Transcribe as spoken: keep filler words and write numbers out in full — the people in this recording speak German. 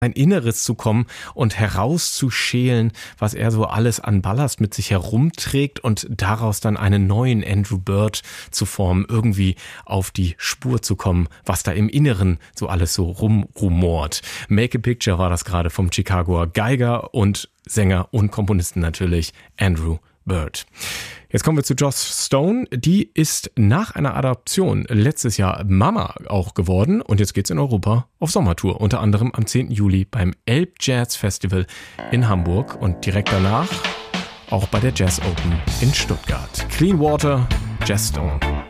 ein Inneres zu kommen und herauszuschälen, was er so alles an Ballast mit sich herumträgt und daraus dann einen neuen Andrew Bird zu formen, irgendwie auf die Spur zu kommen, was da im Inneren so alles so rumrumort. Make a Picture war das gerade vom Chicagoer Geiger und Sänger und Komponisten natürlich Andrew Bird. Jetzt kommen wir zu Joss Stone. Die ist nach einer Adoption letztes Jahr Mama auch geworden und jetzt geht's in Europa auf Sommertour. Unter anderem am zehnten Juli beim Elb Jazz Festival in Hamburg und direkt danach auch bei der Jazz Open in Stuttgart. Clean Water, Joss Stone.